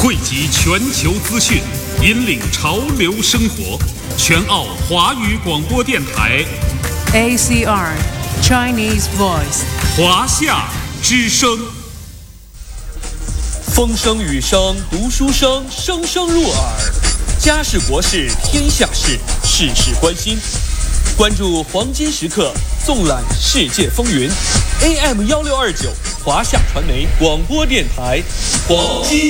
汇集全球资讯，引领潮流生活。全澳华语广播电台 ACR Chinese Voice 华夏之声。 风声雨声读书声，声声入耳。家事国事天下事，事事关心。关注黄金时刻，纵览世界风云。AM 1629华夏传媒广播电台，黄金